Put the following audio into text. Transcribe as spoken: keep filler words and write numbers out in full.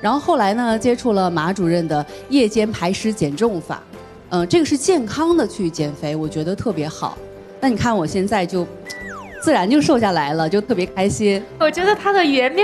然后后来呢，接触了马主任的夜间排湿减重法，嗯、呃，这个是健康的去减肥，我觉得特别好。那你看我现在就自然就瘦下来了，就特别开心。 我觉得他的语言面